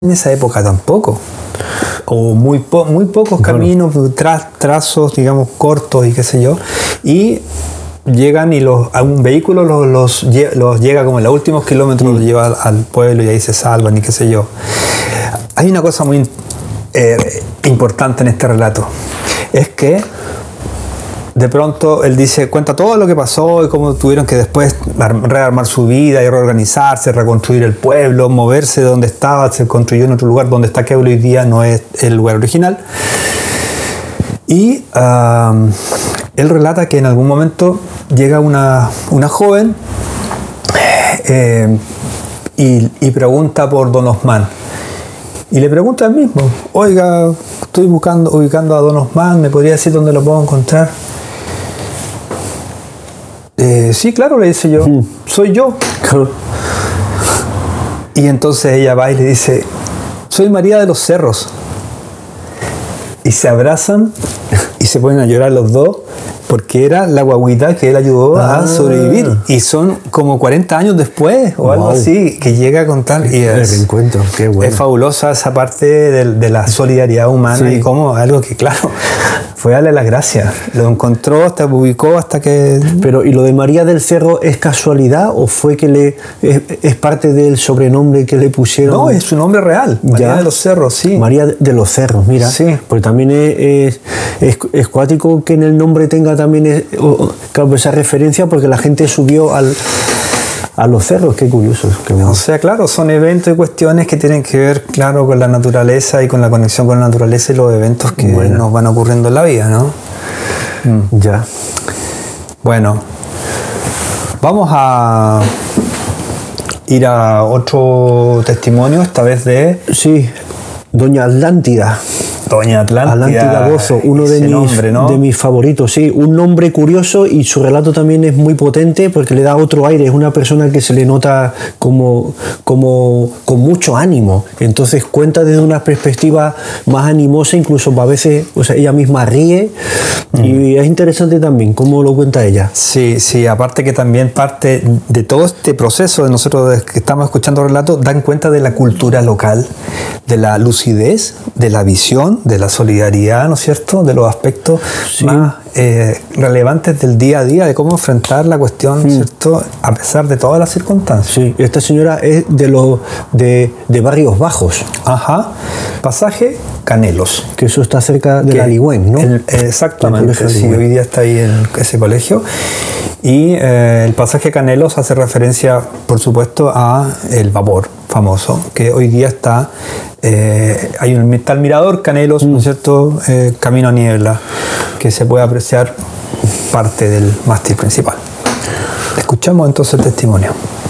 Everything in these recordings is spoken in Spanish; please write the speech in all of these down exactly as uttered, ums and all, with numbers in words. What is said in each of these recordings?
en esa época tampoco. O muy, po muy pocos caminos, tra trazos, digamos, cortos y qué sé yo. Y llegan y los, a un vehículo los, los, los llega como en los últimos kilómetros, los lleva al, al pueblo y ahí se salvan y qué sé yo. Hay una cosa muy eh, importante en este relato. Es que de pronto él dice, cuenta todo lo que pasó y cómo tuvieron que después rearmar su vida y reorganizarse, reconstruir el pueblo, moverse de donde estaba, se construyó en otro lugar donde está, que hoy día no es el lugar original. Y uh, él relata que en algún momento llega una, una joven eh, y, y pregunta por Don Osman. Y le pregunta él mismo, oiga, estoy buscando, ubicando a Don Osman, ¿me podría decir dónde lo puedo encontrar? Eh, sí, claro, le dice yo, mm. soy yo. Y entonces ella va y le dice, soy María de los Cerros. Y se abrazan y se ponen a llorar los dos, porque era la guaguita que él ayudó ah. a sobrevivir. Y son como cuarenta años después o wow. algo así, que llega a contar. Y es, reencuentro, qué bueno. Es fabulosa esa parte de, de la solidaridad humana sí. y como algo que, claro, fue darle las gracias. Lo encontró, hasta ubicó hasta que... Pero, ¿y lo de María del Cerro es casualidad o fue que le es, es parte del sobrenombre que le pusieron? No, es su nombre real. María ¿Ya? de los Cerros, sí. María de los Cerros, mira. Sí. Porque también es, es, es, es cuático que en el nombre tenga también es, claro, esa referencia, porque la gente subió al, a los cerros. Qué curioso. Qué bueno. O sea, claro, son eventos y cuestiones que tienen que ver, claro, con la naturaleza y con la conexión con la naturaleza y los eventos que bueno. nos van ocurriendo en la vida, ¿no? Mm. Ya. Bueno, vamos a ir a otro testimonio, esta vez de... Sí, Doña Atlántida. Doña Atlántida, Atlántida Bozo, uno de mis, nombre, ¿no? de mis favoritos, sí, un nombre curioso y su relato también es muy potente porque le da otro aire, es una persona que se le nota como, como con mucho ánimo, entonces cuenta desde una perspectiva más animosa, incluso a veces, o sea, ella misma ríe mm. y es interesante también cómo lo cuenta ella. Sí, sí, aparte que también parte de todo este proceso de nosotros que estamos escuchando relatos, dan cuenta de la cultura local, de la lucidez, de la visión, de la solidaridad, ¿no es cierto?, de los aspectos sí. más eh, relevantes del día a día, de cómo enfrentar la cuestión, ¿no es cierto?, a pesar de todas las circunstancias. Sí, esta señora es de los de, de Barrios Bajos. Ajá. Pasaje Canelos. Que eso está cerca de la Ligüen, ¿no? El, exactamente, sí, hoy día está ahí en ese colegio. Y eh, el pasaje Canelos hace referencia, por supuesto, a el vapor famoso, que hoy día está, eh, hay un tal mirador Canelos, ¿no es cierto?, eh, camino a Niebla, que se puede apreciar parte del mástil principal. Escuchamos entonces el testimonio.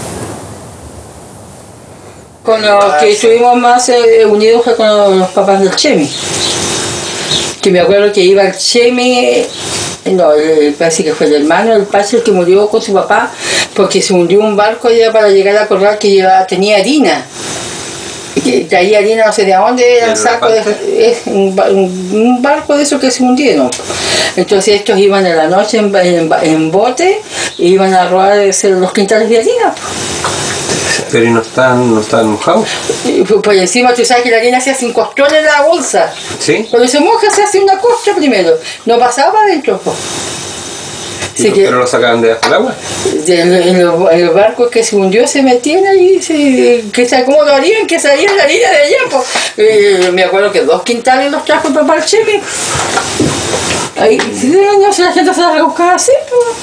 Con los que estuvimos más eh, unidos fue con los papás del Chemi, que me acuerdo que iba el Chemi, no, el, parece que fue el hermano, el padre el que murió con su papá, porque se hundió un barco allá para llegar a Corral que llevaba, tenía harina, que traía harina no sé de dónde, era un saco de, es un, un barco de esos que se hundieron. Entonces estos iban en la noche en, en, en bote e iban a robar los quintales de harina. Pero no están, no están mojados. Por encima tú sabes que la harina se hace un costón en la bolsa. Sí. Cuando se moja se hace una costra primero. No pasaba para adentro. ¿Y los, que, pero lo sacaban de el agua? En el, el barco que se hundió se metían ahí, se, que se, ¿cómo lo harían? Que salían la harina de allá. Pues. Eh, me acuerdo que dos quintales los trajo el papá el Chemi. Ahí, no sé, la gente se las buscaba así. Pues.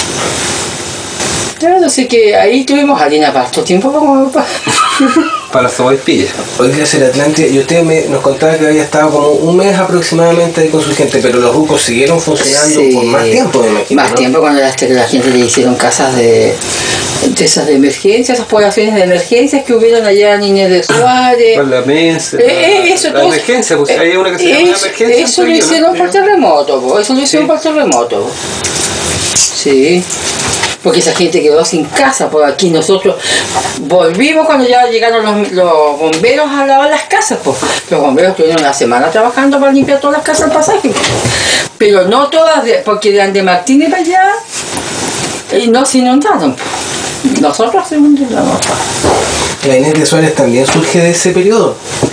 Claro, así que ahí tuvimos harina para estos tiempos como para... para las sopaipillas. Oiga, ser Atlántida, y usted me, nos contaba que había estado como un mes aproximadamente ahí con su gente, pero los rucos siguieron funcionando sí, por más tiempo, me imagino. Más ¿no? tiempo cuando la, la gente le hicieron casas de, de esas de emergencia, esas poblaciones de emergencias que hubieron allá en Inés de Suárez. Con la mesa, eh, la, eso, la todo, emergencia, pues eh, hay una que se llama eso, emergencia. Eso lo hicieron por terremoto, po, eso lo hicieron sí. por terremoto. Sí. Porque esa gente quedó sin casa, por aquí nosotros volvimos cuando ya llegaron los, los bomberos a lavar las casas, pues. Los bomberos estuvieron una semana trabajando para limpiar todas las casas del pasaje, pero no todas, de, porque eran de Martínez para allá y no se inundaron, pues. Nosotros se inundamos. El gabinete de Suárez también surge de ese periodo.